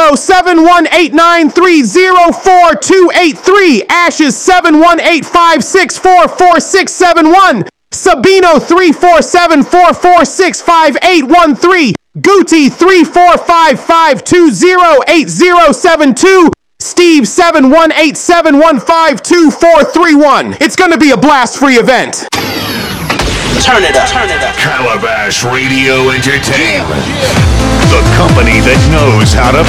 718-930-4283. Ashes 718-564-4671. Sabino 347-446-5813. Guti 3455-208072. Steve 718-715-2431. It's gonna be a blast-free event. Turn it up. Calabash Radio Entertainment. The company that knows how to